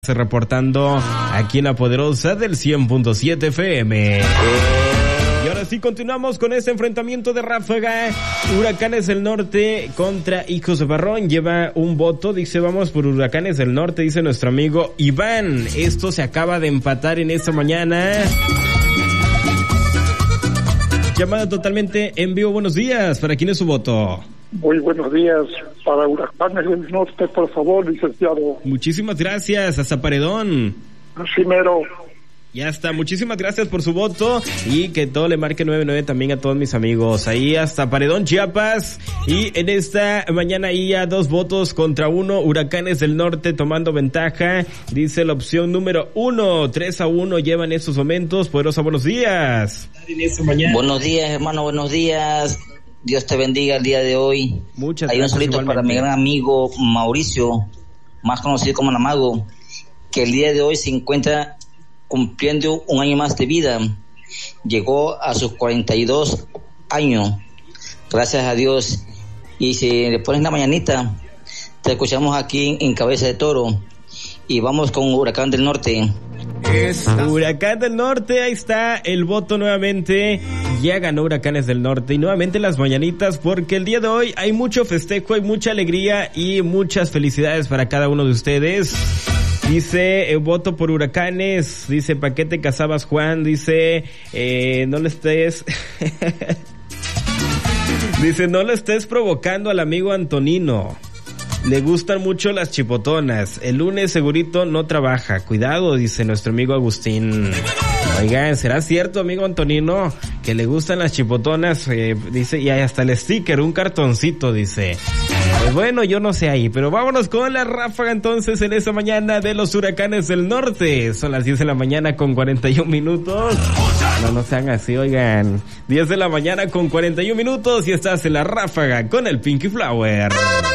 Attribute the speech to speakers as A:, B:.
A: Reportando aquí en la poderosa del 100.7 FM. Y ahora sí continuamos con este enfrentamiento de ráfaga. Huracanes del Norte contra Hijos de Barrón. Lleva un voto, dice vamos por Huracanes del Norte, dice nuestro amigo Iván. Esto se acaba de empatar en esta mañana. Llamada totalmente en vivo, buenos días. ¿Para quién es su voto?
B: Muy buenos días. Para Huracanes del Norte, por favor, licenciado.
A: Muchísimas gracias. Hasta Paredón.
B: Así mero.
A: Ya está. Muchísimas gracias por su voto. Y que todo le marque 99 también a todos mis amigos. Ahí hasta Paredón, Chiapas. Y en esta mañana ahí ya 2 votos contra 1. Huracanes del Norte tomando ventaja. Dice la opción número 1. 3-1 llevan estos momentos. Poderosa, buenos días.
C: Buenos días, hermano. Buenos días. Dios te bendiga el día de hoy.
A: Muchas
C: Hay
A: gracias.
C: Un saludito para mi gran amigo Mauricio, más conocido como Namago, que el día de hoy se encuentra cumpliendo un año más de vida. Llegó a sus 42 años. Gracias a Dios. Y si le pones la mañanita, te escuchamos aquí en Cabeza de Toro. Y vamos con Huracán del Norte.
A: Huracán del Norte, ahí está el voto nuevamente. Ya ganó Huracanes del Norte y nuevamente las mañanitas, porque el día de hoy hay mucho festejo, hay mucha alegría y muchas felicidades para cada uno de ustedes. Dice, voto por Huracanes. Dice, ¿para qué te casabas, Juan? Dice, no le estés... Dice, no le estés provocando al amigo Antonino. Le gustan mucho las chipotonas. El lunes segurito no trabaja. Cuidado, dice nuestro amigo Agustín. Oigan, ¿será cierto, amigo Antonino, que le gustan las chipotonas? Dice, y hay hasta el sticker, un cartoncito, dice. Pues bueno, yo no sé ahí, pero vámonos con la ráfaga entonces en esta mañana de los Huracanes del Norte. Son las 10 de la mañana con 41 minutos. No sean así, oigan. 10 de la mañana con 41 minutos y estás en la ráfaga con el Pinky Flower.